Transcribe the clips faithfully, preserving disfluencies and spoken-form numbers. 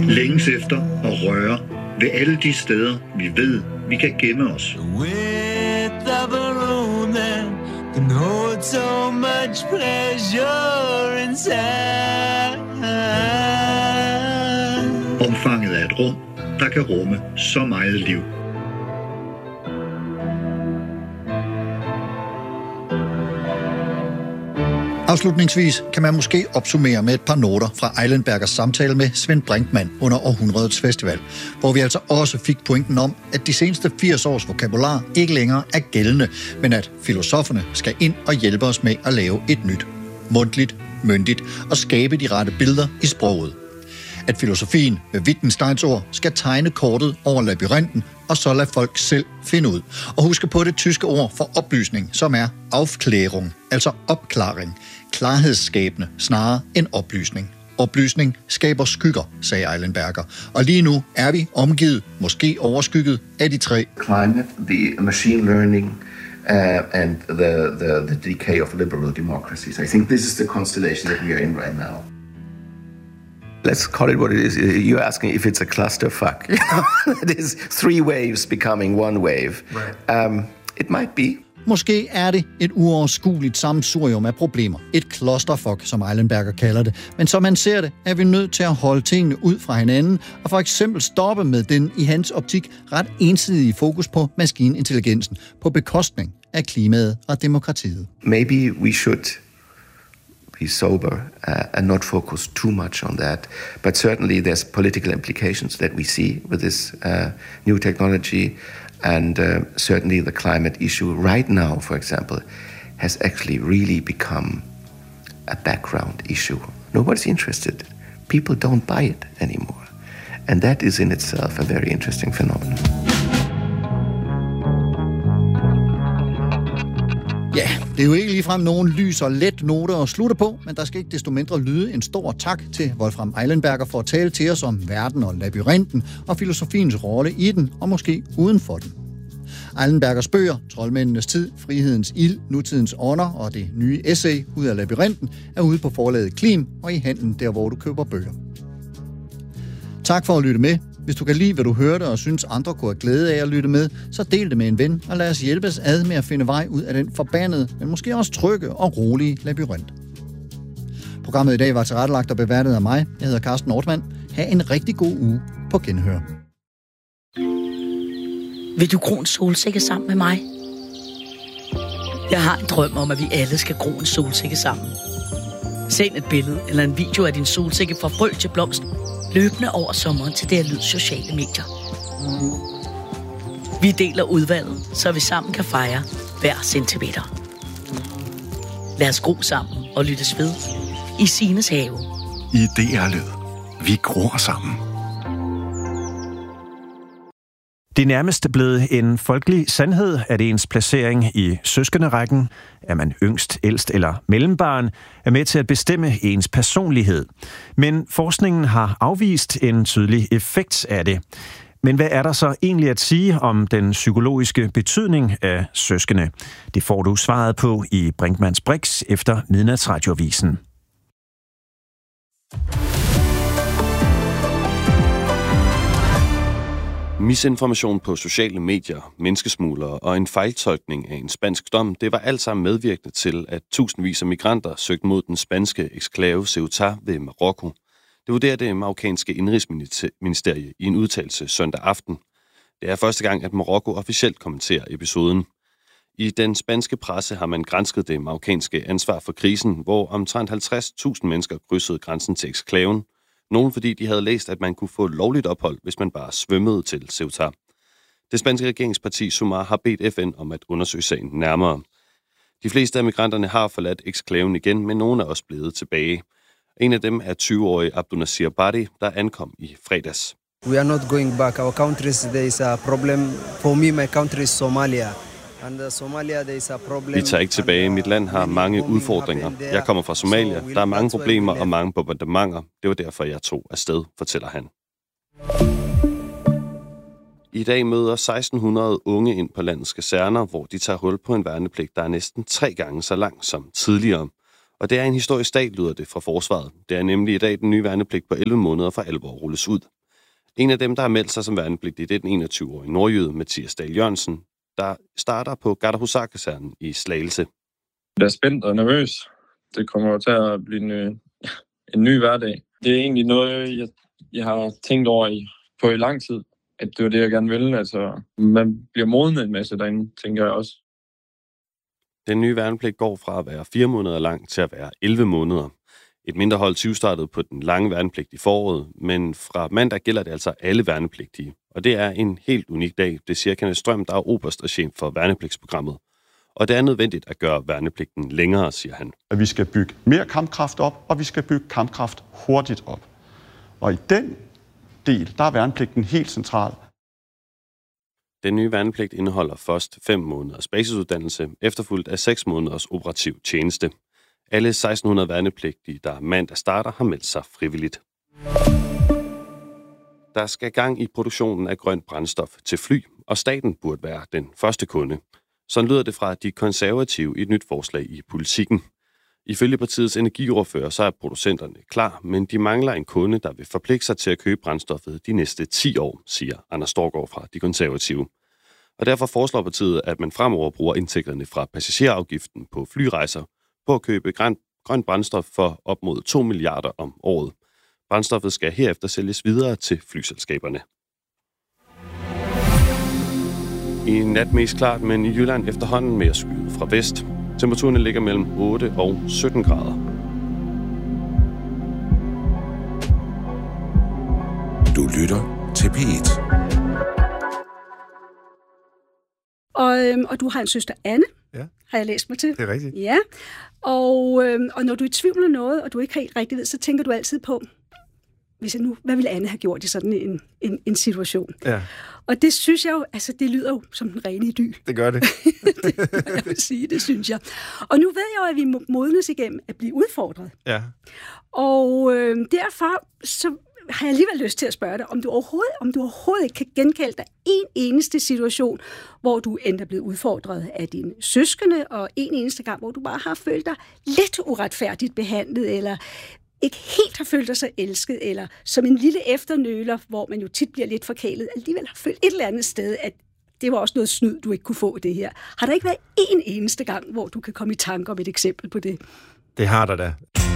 Længes efter og røre ved alle de steder, vi ved, vi kan gemme os. Can hold so much pleasure inside. Omfanget af et rum, der kan rumme så meget liv. Afslutningsvis kan man måske opsummere med et par noter fra Eilenbergers samtale med Svend Brinkmann under århundredets festival, hvor vi altså også fik pointen om, at de seneste firs års vokabular ikke længere er gældende, men at filosoferne skal ind og hjælpe os med at lave et nyt, mundtligt, myndigt og skabe de rette billeder i sproget. At filosofien med Wittgensteins ord skal tegne kortet over labyrinten, og så lade folk selv finde ud. Og huske på det tyske ord for oplysning, som er Aufklärung, altså opklaring. Klarhedsskabende snarere end oplysning. Oplysning skaber skygger, sagde Eilenberger. Og lige nu er vi omgivet, måske overskygget, af de tre. Climate, the machine learning, uh, and the, the, the decay of liberal democracies. I think this is the constellation that we are in right now. Let's call it what it is. You're asking if it's a clusterfuck. You know, it is three waves becoming one wave. Right. Um, it might be. Måske er det et uoverskueligt sammensurium af problemer. Et clusterfuck, som Eilenberger kalder det. Men som han ser det, er vi nødt til at holde tingene ud fra hinanden, og for eksempel stoppe med den, i hans optik, ret ensidige fokus på maskinintelligensen, på bekostning af klimaet og demokratiet. Maybe we should be sober uh, and not focus too much on that. But certainly there's political implications that we see with this uh, new technology. And uh, certainly the climate issue right now, for example, has actually really become a background issue. Nobody's interested. People don't buy it anymore. And that is in itself a very interesting phenomenon. Ja, det er jo ikke ligefrem nogen lys og let noter at slutte på, men der skal ikke desto mindre lyde en stor tak til Wolfram Eilenberger for at tale til os om verden og labyrinten og filosofiens rolle i den, og måske uden for den. Eilenbergers bøger, Troldmændenes tid, Frihedens ild, Nutidens ånder og det nye essay Ud af labyrinten er ude på forlaget Klim og i handlen der, hvor du køber bøger. Tak for at lytte med. Hvis du kan lide, hvad du hørte, og synes andre kunne have glæde af at lytte med, så del det med en ven, og lad os hjælpes ad med at finde vej ud af den forbandede, men måske også trygge og rolige labyrint. Programmet i dag var tilrettelagt og beværtet af mig. Jeg hedder Carsten Ortmann. Ha' en rigtig god uge på genhør. Vil du gro en solsikke sammen med mig? Jeg har en drøm om, at vi alle skal gro en solsikke sammen. Send et billede eller en video af din solsikke fra frø til blomst, løbende over sommeren til det her lyd sociale medier. Vi deler udvalget, så vi sammen kan fejre hver centimeter. Lad os gro sammen og lyttes ved i Sines have. I D R-lyd. Vi gror sammen. Det er nærmest blevet en folkelig sandhed, at ens placering i søskenderækken, er man yngst, ældst eller mellembarn, er med til at bestemme ens personlighed. Men forskningen har afvist en tydelig effekt af det. Men hvad er der så egentlig at sige om den psykologiske betydning af søskende? Det får du svaret på i Brinkmanns Brix efter Midnatsradioavisen. Misinformation på sociale medier, menneskesmuglere og en fejltolkning af en spansk dom, det var alt sammen medvirkende til, at tusindvis af migranter søgte mod den spanske eksklave Ceuta ved Marokko. Det vurderer det marokkanske indrigsministerie i en udtalelse søndag aften. Det er første gang, at Marokko officielt kommenterer episoden. I den spanske presse har man gransket det marokkanske ansvar for krisen, hvor omtrent halvtreds tusind mennesker krydsede grænsen til eksklaven. Nogle fordi de havde læst, at man kunne få lovligt ophold, hvis man bare svømmede til Ceuta. Det spanske regeringsparti Sumar har bedt F N om at undersøge sagen nærmere. De fleste af migranterne har forladt eksklaven igen, men nogle er også blevet tilbage. En af dem er tyve-årige Abdunasir Bari, der ankom i fredags. We are not going back. Our country, there is a problem. For me, my country is Somalia. Vi tager ikke tilbage. Mit land har mange udfordringer. Jeg kommer fra Somalia. Der er mange problemer og mange bombardementer. Det var derfor, jeg tog afsted, fortæller han. I dag møder seksten hundrede unge ind på landets kaserner, hvor de tager hul på en værnepligt, der er næsten tre gange så lang som tidligere. Og det er en historisk dag, lyder det fra forsvaret. Det er nemlig i dag den nye værnepligt på elleve måneder for alvor rulles ud. En af dem, der har meldt sig som værnepligtig, det er den enogtyve-årige nordjyde Mathias Dahl Jørgensen, der starter på Gardehusar-kasernen i Slagelse. Jeg er spændt og nervøs. Det kommer til at blive en, en ny hverdag. Det er egentlig noget, jeg, jeg har tænkt over i, på i lang tid, at det er det, jeg gerne vil. Altså, man bliver modnet en masse derinde, tænker jeg også. Den nye værnepligt går fra at være fire måneder lang til at være elleve måneder. Et mindre hold tyve-startede på den lange værnepligt i foråret, men fra mandag gælder det altså alle værnepligtige. Og det er en helt unik dag, det siger Kenneth Strøm, der er oberst og chef for værnepligtsprogrammet. Og det er nødvendigt at gøre værnepligten længere, siger han. At vi skal bygge mere kampkraft op, og vi skal bygge kampkraft hurtigt op. Og i den del, der er værnepligten helt central. Den nye værnepligt indeholder først fem måneders basisuddannelse, efterfulgt af seks måneders operativ tjeneste. Alle seksten hundrede værnepligtige, der mandag starter, har meldt sig frivilligt. Der skal gang i produktionen af grønt brændstof til fly, og staten burde være den første kunde. Sådan lyder det fra de konservative i et nyt forslag i Politikken. Ifølge partiets energiordfører, så er producenterne klar, men de mangler en kunde, der vil forpligte sig til at købe brændstoffet de næste ti år, siger Anders Storgård fra de konservative. Og derfor foreslår partiet, at man fremover bruger indtægterne fra passagerafgiften på flyrejser på at købe grønt, grønt brændstof for op mod to milliarder om året. Brændstoffet skal herefter sælges videre til flyselskaberne. I nat mest klart, men i Jylland efterhånden mere skyet fra vest. Temperaturen ligger mellem otte og sytten grader. Du lytter til P et. Og, øhm, og du har en søster, Anne, ja. Har jeg læst mig til. Det er rigtigt. Ja, og, øhm, og når du er i tvivl om noget, og du ikke helt rigtig ved, så tænker du altid på, hvis jeg nu, hvad ville Anne have gjort i sådan en, en, en situation? Ja. Og det synes jeg jo, altså det lyder jo som den rene idyl. Det gør det. Det må jeg vil sige, det synes jeg. Og nu ved jeg jo, at vi modnes igennem at blive udfordret. Ja. Og øh, derfor så har jeg alligevel lyst til at spørge dig, om du overhovedet, om du overhovedet ikke kan genkalde dig en eneste situation, hvor du endda er blevet udfordret af dine søskende, og en eneste gang, hvor du bare har følt dig lidt uretfærdigt behandlet, eller ikke helt har følt dig så elsket, eller som en lille efternøler, hvor man jo tit bliver lidt forkælet, alligevel har følt et eller andet sted, at det var også noget snyd, du ikke kunne få det her. Har der ikke været en eneste gang, hvor du kan komme i tanke om et eksempel på det? Det har der da.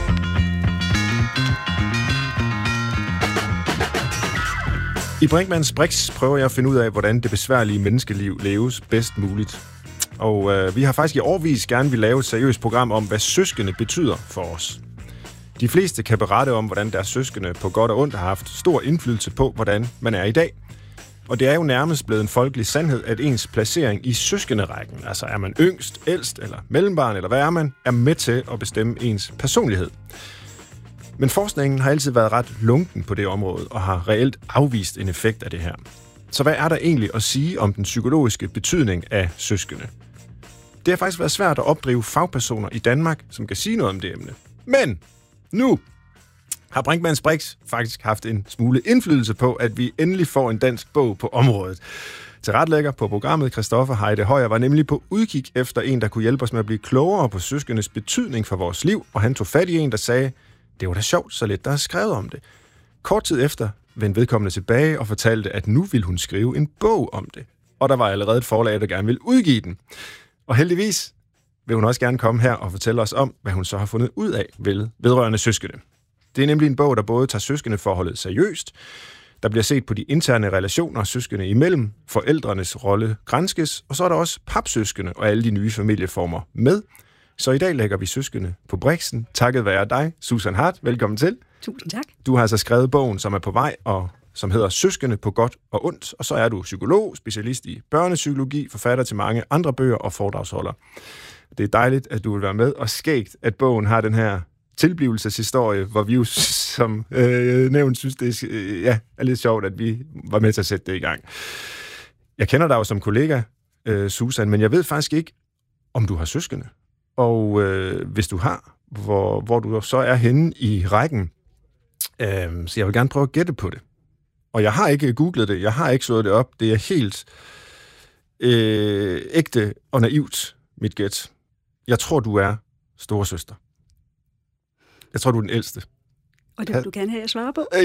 I Brinkmanns Brix prøver jeg at finde ud af, hvordan det besværlige menneskeliv leves bedst muligt. Og øh, vi har faktisk i årevis gerne vil lave et seriøst program om, hvad søskende betyder for os. De fleste kan berette om, hvordan deres søskende på godt og ondt har haft stor indflydelse på, hvordan man er i dag. Og det er jo nærmest blevet en folkelig sandhed, at ens placering i søskenderækken, altså er man yngst, ældst eller mellembarn, eller hvad er man, er med til at bestemme ens personlighed. Men forskningen har altid været ret lunken på det område, og har reelt afvist en effekt af det her. Så hvad er der egentlig at sige om den psykologiske betydning af søskende? Det har faktisk været svært at opdrive fagpersoner i Danmark, som kan sige noget om det emne. Men nu har Brinkmanns Brix faktisk haft en smule indflydelse på, at vi endelig får en dansk bog på området. Tilretlægger på programmet, Christoffer Heide Højer, var nemlig på udkig efter en, der kunne hjælpe os med at blive klogere på søskendes betydning for vores liv, og han tog fat i en, der sagde, det var da sjovt, så lidt der er skrevet om det. Kort tid efter vendte vedkommende tilbage og fortalte, at nu ville hun skrive en bog om det. Og der var allerede et forlag, der gerne ville udgive den. Og heldigvis vil hun også gerne komme her og fortælle os om, hvad hun så har fundet ud af vedrørende søskende. Det er nemlig en bog, der både tager søskendeforholdet seriøst, der bliver set på de interne relationer søskende imellem, forældrenes rolle granskes, og så er der også papsøskende og alle de nye familieformer med. Så i dag lægger vi søskende på Brixen. Takket være dig, Susan Hart. Velkommen til. Tusind tak. Du har altså skrevet bogen, som er på vej, og som hedder Søskende på godt og ondt. Og så er du psykolog, specialist i børnepsykologi, forfatter til mange andre bøger og foredragsholder. Det er dejligt, at du vil være med, og skægt, at bogen har den her tilblivelseshistorie, hvor vi jo som øh, nævnt synes, det er, øh, ja, er lidt sjovt, at vi var med til at sætte det i gang. Jeg kender dig jo som kollega, øh, Susan, men jeg ved faktisk ikke, om du har søskende. Og øh, hvis du har, hvor, hvor du så er henne i rækken, øh, så jeg vil gerne prøve at gætte på det. Og jeg har ikke googlet det, jeg har ikke slået det op. Det er helt øh, ægte og naivt, mit gæt. Jeg tror, du er storesøster. Jeg tror, du er den ældste. Og det vil du gerne have, at svare på?